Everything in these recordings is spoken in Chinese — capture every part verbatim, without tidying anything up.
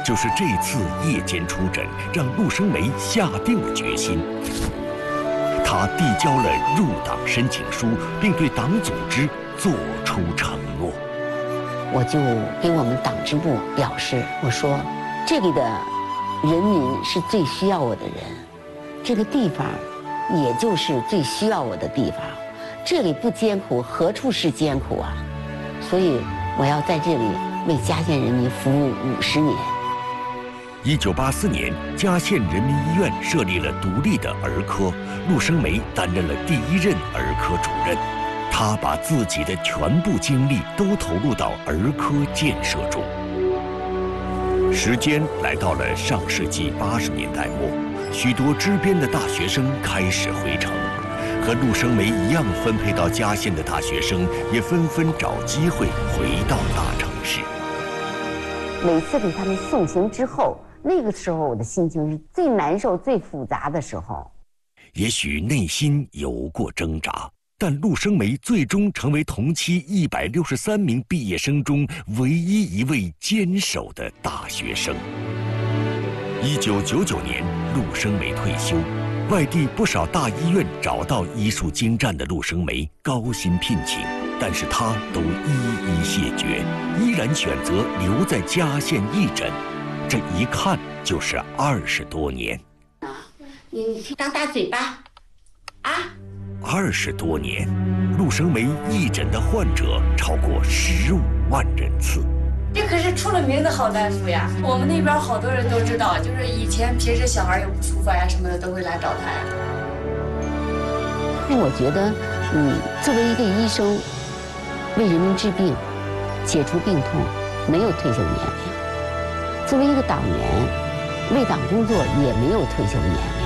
就是这次夜间出诊，让陆生梅下定了决心。他递交了入党申请书，并对党组织做出承诺。 我就给我们党支部表示，我说，这里的人民是最需要我的人，这个地方，也就是最需要我的地方。这里不艰苦，何处是艰苦啊？所以我要在这里为嘉县人民服务五十年。 一九八四年，嘉县人民医院设立了独立的儿科，陆生梅担任了第一任儿科主任。他把自己的全部精力都投入到儿科建设中。时间来到了上世纪八十年代末，许多支边的大学生开始回城，和陆生梅一样分配到嘉县的大学生也纷纷找机会回到大城市。 每次给他们送行之后，那个时候我的心情是最难受、最复杂的时候。 也许内心有过挣扎，但陆生梅最终成为同期一百六十三名毕业生中唯一一位坚守的大学生。一九九九年，陆生梅退休，外地不少大医院找到医术精湛的陆生梅，高薪聘请，但是他都一一谢绝，依然选择留在嘉县义诊。这一看就是二十多年。 你张大嘴巴，啊！ 二十多年，陆生梅义诊的患者超过十五万人次。 这可是出了名的好大夫呀！我们那边好多人都知道，就是以前平时小孩有不舒服呀什么的，都会来找他呀。 那我觉得，嗯，作为一个医生，为人民治病、解除病痛，没有退休年龄；作为一个党员，为党工作也没有退休年龄。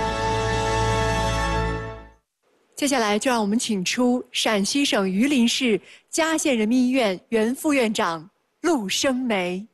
接下来就让我们请出陕西省榆林市嘉县人民医院原副院长陆生梅。